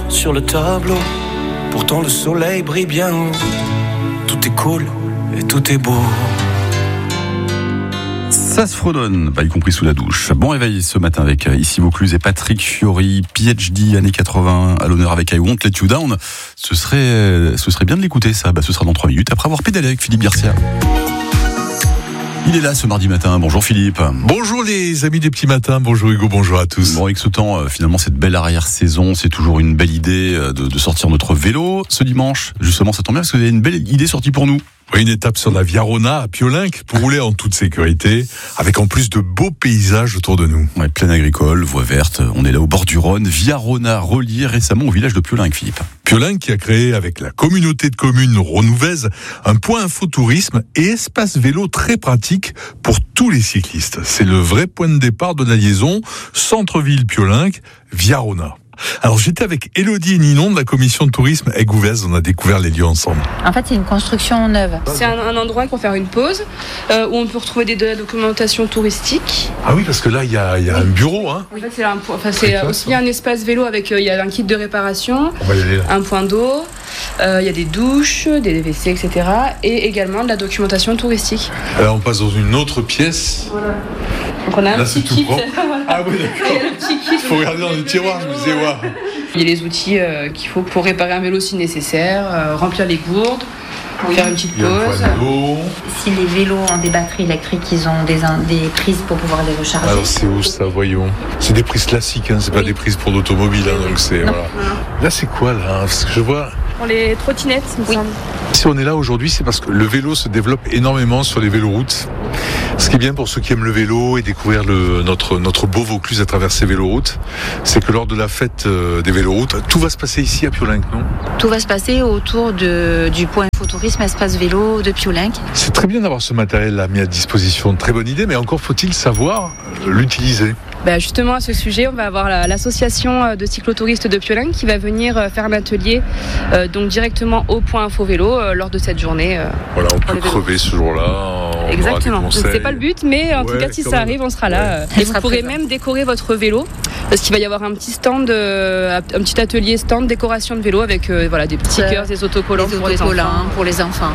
sur le tableau. Pourtant le soleil brille bien haut. Tout est cool et tout est beau. Ça se fredonne, y compris sous la douche. Bon réveil ce matin avec ici Vaucluse et Patrick Fiori, PhD, années 80, à l'honneur avec I Won't Let You Down. Ce serait bien de l'écouter ça, ce sera dans 3 minutes, après avoir pédalé avec Philippe Garcia. Il est là ce mardi matin. Bonjour Philippe. Bonjour les amis des petits matins. Bonjour Hugo, bonjour à tous. Bon, avec ce temps, finalement, cette belle arrière-saison, c'est toujours une belle idée de sortir notre vélo. Ce dimanche, justement, ça tombe bien parce que vous avez une belle idée sortie pour nous. Oui, une étape sur la Via Rona à Piolenc pour rouler en toute sécurité, avec en plus de beaux paysages autour de nous. Ouais, plaine agricole, voie verte, on est là au bord du Rhône. Via Rona, reliée récemment au village de Piolenc, Philippe. Piolenc qui a créé avec la communauté de communes rhônouaises un point infotourisme et espace vélo très pratique pour tous les cyclistes. C'est le vrai point de départ de la liaison centre-ville Piolenc, Via Rona. Alors j'étais avec Élodie et Ninon de la commission de tourisme Aigues-Ouvèze, on a découvert les lieux ensemble. En fait c'est une construction neuve. C'est un endroit pour faire une pause, où on peut retrouver de la documentation touristique. Ah oui, parce que là il y a un bureau. Hein. En fait c'est aussi bien un espace vélo avec il y a un kit de réparation, on va y aller là. Un point d'eau, il y a des douches, des WC, etc. Et également de la documentation touristique. Alors on passe dans une autre pièce. Voilà. Donc on a là, un petit kit. Voilà. Ah oui, d'accord. Il y a le petit kit. Il faut regarder dans les tiroirs, je me disais, waouh. Il y a les outils qu'il faut pour réparer un vélo si nécessaire, remplir les gourdes, faire une petite pause. Si les vélos ont des batteries électriques, ils ont des prises pour pouvoir les recharger. Alors c'est où ça, voyons. C'est des prises classiques, c'est pas des prises pour l'automobile, donc c'est voilà. Là c'est quoi là? Parce que je vois. Pour les trottinettes, il me semble. Si on est là aujourd'hui, c'est parce que le vélo se développe énormément sur les véloroutes. Ce qui est bien pour ceux qui aiment le vélo et découvrir notre beau Vaucluse à travers ces véloroutes, c'est que lors de la fête des véloroutes, tout va se passer ici à Piolenc, non? Tout va se passer autour du point infotourisme espace vélo de Piolenc. C'est très bien d'avoir ce matériel-là mis à disposition, très bonne idée, mais encore faut-il savoir l'utiliser. Justement à ce sujet, on va avoir l'association de cyclotouristes de Piolenc qui va venir faire un atelier donc directement au point info vélo lors de cette journée. Voilà, on peut crever ce jour-là. Exactement. C'est pas le but, mais en tout cas si ça arrive, on sera là. Et vous pourrez même décorer votre vélo parce qu'il va y avoir un petit stand, un petit atelier stand décoration de vélo avec des petits stickers, des autocollants pour les enfants.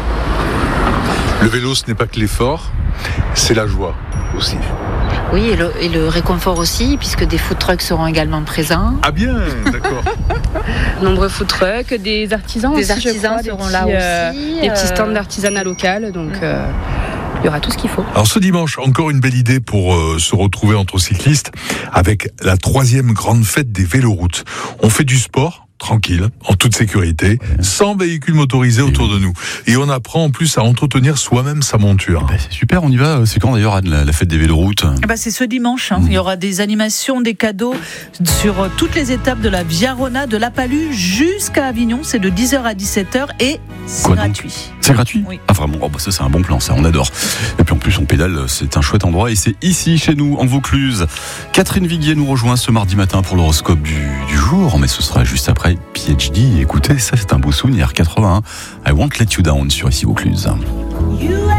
Le vélo, ce n'est pas que l'effort, c'est la joie aussi. Oui, et le réconfort aussi, puisque des food trucks seront également présents. Ah bien, d'accord. Nombreux food trucks, des artisans aussi, seront là aussi. Des petits stands d'artisanat local, donc il y aura tout ce qu'il faut. Alors ce dimanche, encore une belle idée pour se retrouver entre cyclistes avec la 3e grande fête des véloroutes. On fait du sport tranquille, en toute sécurité, sans véhicules motorisés autour de nous. Et on apprend en plus à entretenir soi-même sa monture. C'est super, on y va. C'est quand d'ailleurs la fête des véloroutes? C'est ce dimanche. Il y aura des animations, des cadeaux sur toutes les étapes de la Via Rona, de La Palue jusqu'à Avignon. C'est de 10h à 17h et c'est gratuit. C'est gratuit? Oui. Ah vraiment, ça c'est un bon plan, ça, on adore. Et puis en plus on pédale, c'est un chouette endroit et c'est ici chez nous, en Vaucluse. Catherine Viguier nous rejoint ce mardi matin pour l'horoscope du jour, mais ce sera juste après PhD. Écoutez, ça c'est un beau souvenir, 81. I Won't Let You Down sur ici Vaucluse.